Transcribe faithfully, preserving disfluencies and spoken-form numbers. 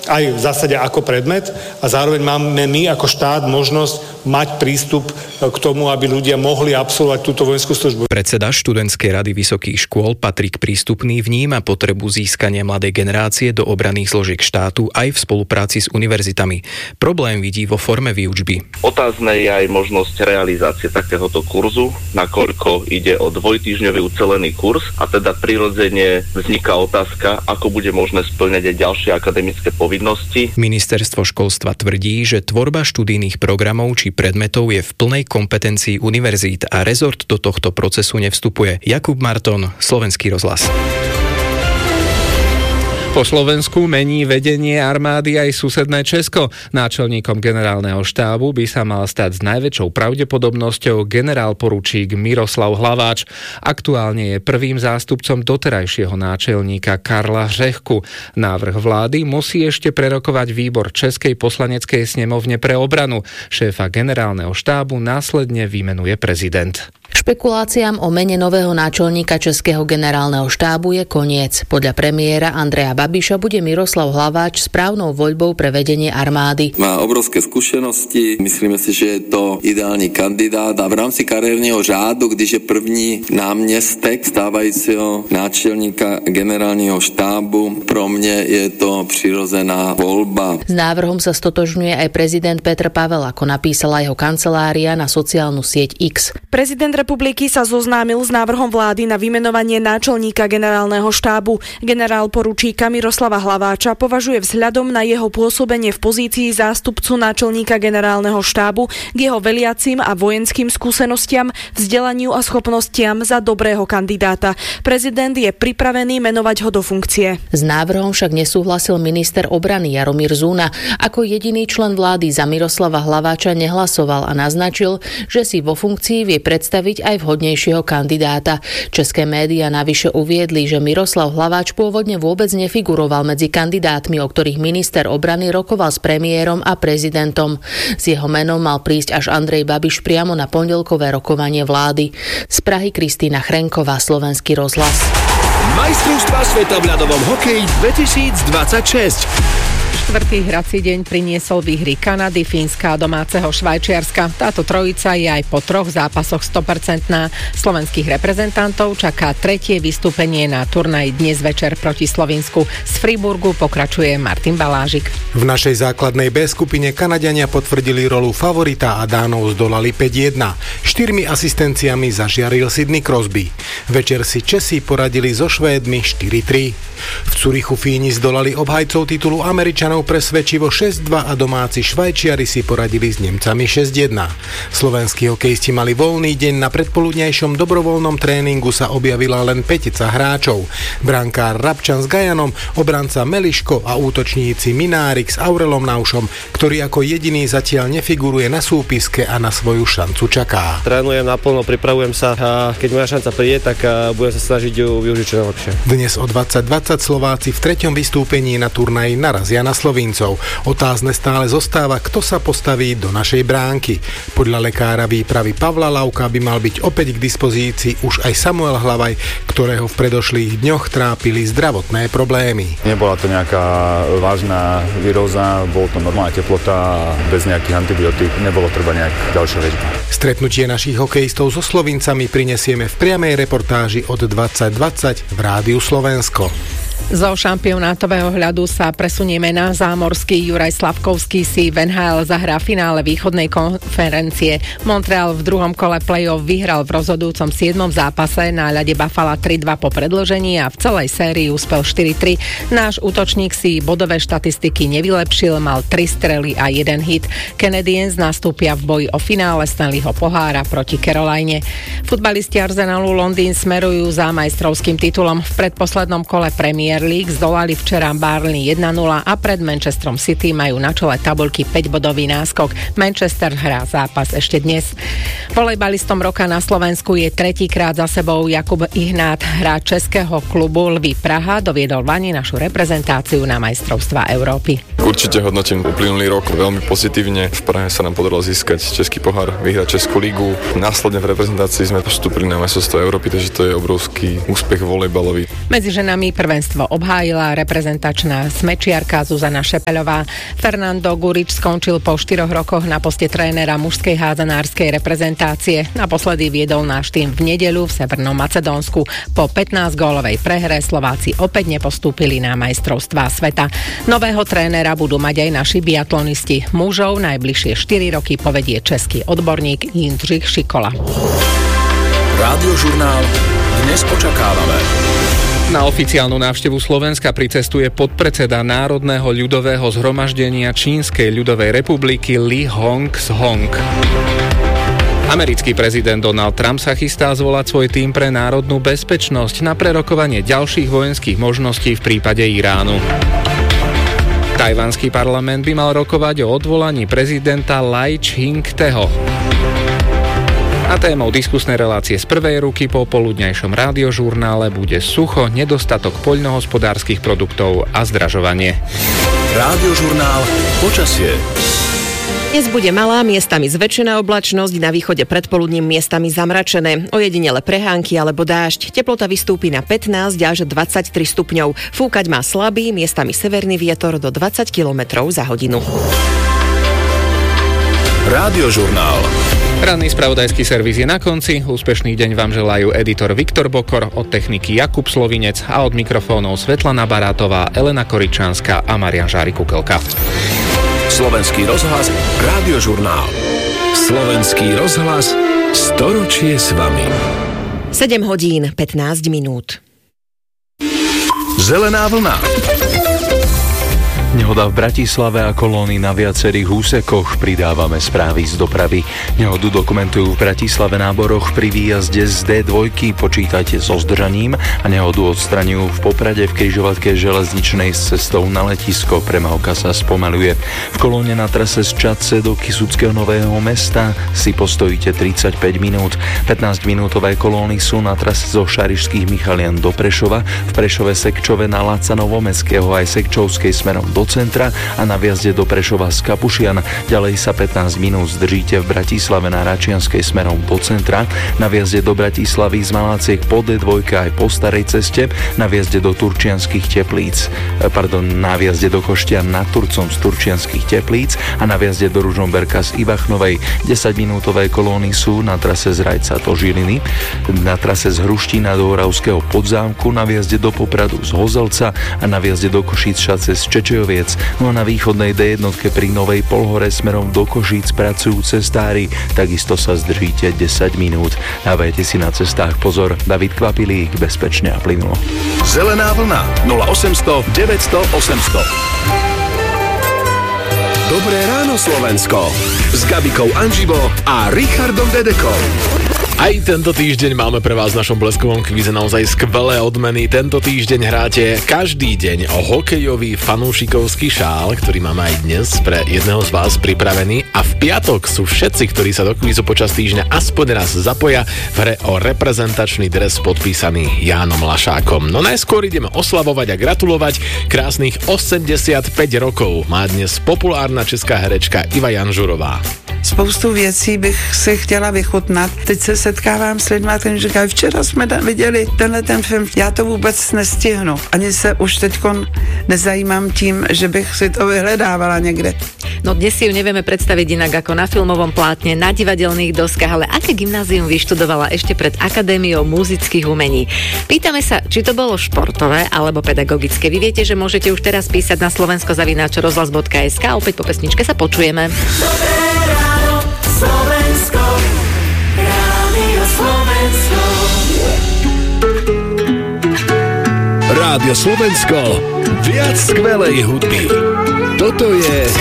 aj v zásade ako predmet a zároveň máme my ako štát možnosť mať prístup k tomu, aby ľudia mohli absolvovať túto vojenskú službu. Predseda študentskej rady vysokých škôl Patrik Prístupný vníma potrebu získania mladej generácie do obranných zložiek štátu aj v spolupráci s univerzitami. Problém vidí vo forme výučby. Otázne je aj možnosť realizácie takéhoto kurzu, nakoľko ide o dvojtýždňový ucelený kurz a teda prirodzene vzniká otázka, ako bude možné spĺňať aj ďalšie akademické povinnosti. Ministerstvo školstva tvrdí, že tvorba študijných programov či predmetov je v plnej kompetencii univerzít a rezort do tohto procesu nevstupuje. Jakub Marton, Slovenský rozhlas. Po Slovensku mení vedenie armády aj susedné Česko. Náčelníkom generálneho štábu by sa mal stať s najväčšou pravdepodobnosťou generál poručík Miroslav Hlaváč. Aktuálne je prvým zástupcom doterajšieho náčelníka Karla Řehku. Návrh vlády musí ešte prerokovať výbor Českej poslaneckej snemovne pre obranu. Šéfa generálneho štábu následne vymenuje prezident. Špekuláciám o mene nového náčelníka Českého generálneho štábu je koniec. Podľa premiéra Andreja Babiša bude Miroslav Hlaváč správnou voľbou pre vedenie armády. Má obrovské skúsenosti, myslíme si, že je to ideální kandidát a v rámci kariérního řádu, když je první náměstek stávajícího náčelníka generálního štábu, pro mě je to přirozená voľba. S návrhom sa stotožňuje aj prezident Petr Pavel, ako napísala jeho kancelária na sociálnu sieť X. Prezident republiky sa zoznámil s návrhom vlády na vymenovanie náčelníka generálneho štábu. Generál poručíka Miroslava Hlaváča považuje vzhľadom na jeho pôsobenie v pozícii zástupcu náčelníka generálneho štábu k jeho veliacim a vojenským skúsenostiam, vzdelaniu a schopnostiam za dobrého kandidáta. Prezident je pripravený menovať ho do funkcie. S návrhom však nesúhlasil minister obrany Jaromír Zúna. Ako jediný člen vlády za Miroslava Hlaváča nehlasoval a naznačil, že si vo funkcii vie predstaviť aj vhodnejšieho kandidáta. České médiá navyše uviedli, že Miroslav Hlaváč pôvodne vôbec nefiguroval medzi kandidátmi, o ktorých minister obrany rokoval s premiérom a prezidentom. S jeho menom mal prísť až Andrej Babiš priamo na pondelkové rokovanie vlády. Z Prahy Kristýna Chrenková, Slovenský rozhlas. Majstrovstvá sveta v ľadovom hokeji dvetisícdvadsaťšesť. Štvrtý hrací deň priniesol výhry Kanady, Fínska a domáceho Švajčiarska. Táto trojica je aj po troch zápasoch sto percent. Slovenských reprezentantov čaká tretie vystúpenie na turnaji dnes večer proti Slovinsku. Z Friburgu pokračuje Martin Balážik. V našej základnej B skupine Kanaďania potvrdili rolu favorita a Dánov zdolali päť jedna. Štyrmi asistenciami zažiaril Sidney Crosby. Večer si Česi poradili so Švédmi štyri tri. V Curychu Fíni zdolali obhajcov titulu Američanov presvedčivo šesť dva a domáci Švajčiari si poradili s Nemcami šesť jedna. Slovenskí hokejisti mali voľný deň, na predpoludňajšom dobrovoľnom tréningu sa objavila len pätica hráčov. Brankár Rabčan s Gajanom, obranca Meliško a útočníci Minárik s Aurelom Naušom, ktorý ako jediný zatiaľ nefiguruje na súpiske a na svoju šancu čaká. Trénujem naplno, pripravujem sa a keď moja šanca príde, tak budem sa snažiť ju využiť čo najlepšie. Dnes o dvadsať dvadsať Slováci v treťom vystúpení na turnaji narazia na Slovíncov. Otázne stále zostáva, kto sa postaví do našej bránky. Podľa lekára výpravy Pavla Lauka by mal byť opäť k dispozícii už aj Samuel Hlavaj, ktorého v predošlých dňoch trápili zdravotné problémy. Nebola to nejaká vážna viróza, bol to normálna teplota, bez nejakých antibiotík, nebolo treba nejak ďalšia liečba. Stretnutie našich hokejistov so Slovincami prinesieme v priamej reportáži od dvadsať dvadsať v Rádiu Slovensko. Zo šampionátového hľadu sa presunieme na zámorský. Juraj Slavkovský si v en há el zahrá finále východnej konferencie. Montreal v druhom kole play-off vyhral v rozhodujúcom siedmom zápase na ľade Buffalo tri dva po predĺžení a v celej sérii úspel štyri tri. Náš útočník si bodové štatistiky nevylepšil, mal tri strely a jeden hit. Canadiens nastúpia v boji o finále Stanleyho pohára proti Caroline. Futbalisti Arsenalu Londýn smerujú za majstrovským titulom. V predposlednom kole Premier League zdolali včera Burnley jedna nula a pred Manchesterom City majú na čele tabuľky päťbodový náskok. Manchester hrá zápas ešte dnes. Volejbalistom roka na Slovensku je tretíkrát za sebou Jakub Ihnát. Hráč českého klubu Lvy Praha doviedol vani našu reprezentáciu na majstrovstvá Európy. Určite hodnotím uplynulý rok veľmi pozitívne. V Prahe sa nám podarilo získať český pohár, vyhrať Českú ligu. Následne v reprezentácii sme postúpili na majstrovstvá Európy, takže to je obrovský úspech volejbalový. Medzi ženami prvenstvo obhájila reprezentačná smečiarka Zuzana Šepeľová. Fernando Gurič skončil po štyroch rokoch na poste trénera mužskej hádzanárskej reprezentácie. Naposledy viedol náš tým v nedeľu v Severnom Macedónsku. Po pätnásťgólovej prehre Slováci opäť nepostúpili na majstrovstvá sveta. Nového trénera budú mať aj naši biatlonisti. Mužov najbližšie štyri roky povedie český odborník Jindřich Šikola. Rádiožurnál dnes očakávame. Na oficiálnu návštevu Slovenska pricestuje podpredseda Národného ľudového zhromaždenia Čínskej ľudovej republiky Li Hong-shong. Americký prezident Donald Trump sa chystá zvolať svoj tím pre národnú bezpečnosť na prerokovanie ďalších vojenských možností v prípade Iránu. Tajvanský parlament by mal rokovať o odvolaní prezidenta Lai Ching-teho. A témou diskusnej relácie z prvej ruky po poludňajšom rádiožurnále bude sucho, nedostatok poľnohospodárskych produktov a zdražovanie. Rádiožurnál počasie. Dnes bude malá, miestami zväčšená oblačnosť, na východe predpoludním miestami zamračené, ojedinele prehánky alebo dážď. Teplota vystúpi na pätnásť až dvadsaťtri stupňov. Fúkať má slabý, miestami severný vietor do dvadsať kilometrov za hodinu. Rádiožurnál. Ranný spravodajský servis je na konci. Úspešný deň vám želajú editor Viktor Bokor, od techniky Jakub Slovinec a od mikrofónov Svetlana Barátová, Elena Koričanská a Marian Žári-Kukelka. Slovenský rozhlas, Rádiožurnál. Slovenský rozhlas, storočie s vami. sedem hodín pätnásť minút. Zelená vlna. Nehoda v Bratislave a kolóny na viacerých úsekoch. Pridávame správy z dopravy. Nehodu dokumentujú v Bratislave náboroch pri výjazde z dé dva. Počítajte so zdržaním a nehodu odstraňujú v Poprade v križovatke železničnej s cestou na letisko. Premávka sa spomaľuje. V kolóne na trase z Čadce do Kysuckého Nového Mesta si postojíte tridsaťpäť minút. pätnásťminútové kolóny sú na trase zo Šarišských Michalian do Prešova, v Prešove Sekčove na Láca Novomestského aj Sekčovskej smerom do centra a na viazde do Prešova z Kapušian. Ďalej sa pätnásť minút zdržíte v Bratislave na Račianskej smerom do centra, na viazde do Bratislavy z Maláciek po dé dva aj po starej ceste, na viazde do Turčianskych Teplíc, pardon, na viazde do Koštian nad Turcom z Turčianskych Teplíc a na viazde do Ružomberka z Ivachnovej. desaťminútové kolóny sú na trase z Rajca do Žiliny, na trase z Hruštína do Oravského Podzámku, na viazde do Popradu z Hozelca a na viazde do Košíc šace z Čečejov. No a na východnej dé jedna pri Novej Polhore smerom do Košíc pracujú cestári, takisto sa zdržíte desať minút. Dávajte si na cestách pozor. David Kvapilík, bezpečne a plynulo. Zelená vlna nula osemsto deväťsto osemsto. Dobré ráno Slovensko s Gabikou Anžibo a Richardom Dedekom. Aj tento týždeň máme pre vás v našom bleskovom kvíze naozaj skvelé odmeny. Tento týždeň hráte každý deň o hokejový fanúšikovský šál, ktorý máme aj dnes pre jedného z vás pripravený. A v piatok sú všetci, ktorí sa do kvízu počas týždňa aspoň raz zapoja v hre o reprezentačný dres podpísaný Jánom Lašákom. No najskôr ideme oslavovať a gratulovať. Krásnych osemdesiatpäť rokov má dnes populárna česká herečka Iva Janžurová. Spoustu věcí bych si chtěla vychutnat. Teď se setkávám s lidmi, kteří říkají, včera jsme viděli tenhle ten film, já to vůbec nestihnu. Ani se už teďkon nezajímám tím, že bych si to vyhledávala někde. No dnes si ju nevieme predstaviť inak ako na filmovom plátne, na divadelných doskách, ale aké gymnázium vyštudovala ešte pred Akadémiou múzických umení. Pýtame sa, či to bolo športové alebo pedagogické. Vy viete, že môžete už teraz písať na slovensko zavináč rozhlas bodka es ká. Opäť po pesničke sa počujeme. Dobré ráno, Slovensko, Rádio Slovensko. Rádio Slovensko, viac skvelej hudby. Toto je